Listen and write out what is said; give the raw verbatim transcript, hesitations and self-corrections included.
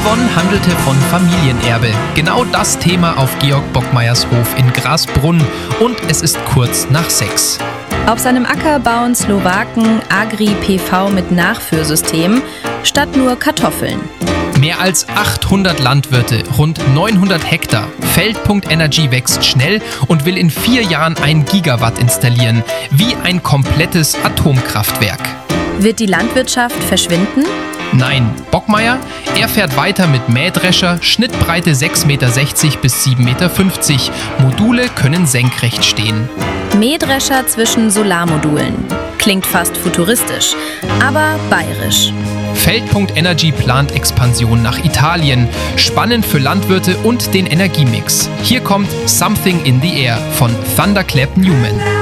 Yvonne handelte von Familienerbe. Genau das Thema auf Georg Bockmeyers Hof in Grasbrunn. Und es ist kurz nach sechs. Auf seinem Acker bauen Slowaken Agri-P V mit Nachführsystem statt nur Kartoffeln. Mehr als achthundert Landwirte, rund neunhundert Hektar. Feld Punkt Energy wächst schnell und will in vier Jahren ein Gigawatt installieren. Wie ein komplettes Atomkraftwerk. Wird die Landwirtschaft verschwinden? Nein, Bockmeyer, er fährt weiter mit Mähdrescher, Schnittbreite sechs Meter sechzig bis sieben Meter fünfzig. Module können senkrecht stehen. Mähdrescher zwischen Solarmodulen. Klingt fast futuristisch, aber bayerisch. Feld Punkt Energy plant Expansion nach Italien. Spannend für Landwirte und den Energiemix. Hier kommt Something in the Air von Thunderclap Newman.